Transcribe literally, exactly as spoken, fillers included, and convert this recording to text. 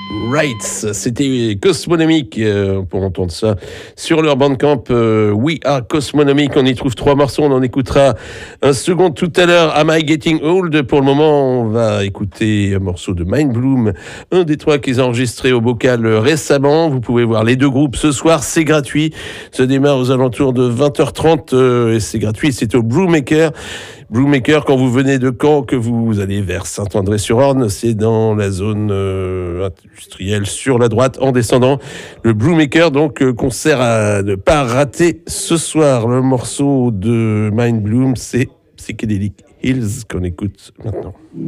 Rights, c'était Cosmonomic, euh, pour entendre ça sur leur bandcamp euh, We Are Cosmonomic. On y trouve trois morceaux, on en écoutera un second tout à l'heure. Am I Getting Old? Pour le moment, on va écouter un morceau de Mind Bloom, un des trois qu'ils ont enregistré au bocal récemment. Vous pouvez voir les deux groupes ce soir, c'est gratuit. Ça démarre aux alentours de vingt heures trente euh, et c'est gratuit, c'est au Brewmaker. Brewmaker, quand vous venez de Caen, que vous allez vers Saint-André-sur-Orne, c'est dans la zone euh, industrielle sur la droite en descendant. Le Brewmaker, donc euh, concert à ne pas rater ce soir. Le morceau de Mind Bloom, c'est Psychedelic Hills qu'on écoute maintenant.